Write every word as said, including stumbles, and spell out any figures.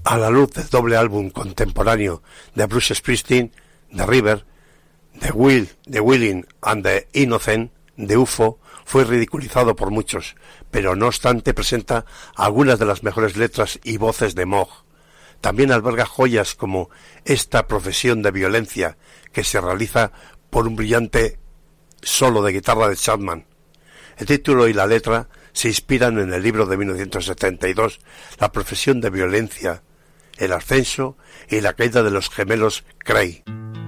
A la luz del doble álbum contemporáneo de Bruce Springsteen, The River, The Will, The Willing and The Innocent, de U F O, fue ridiculizado por muchos, pero no obstante presenta algunas de las mejores letras y voces de Moog. También alberga joyas como Esta profesión de violencia, que se realiza por un brillante solo de guitarra de Chapman. El título y la letra se inspiran en el libro de mil novecientos setenta y dos, La profesión de violencia, el ascenso y la caída de los gemelos Cray.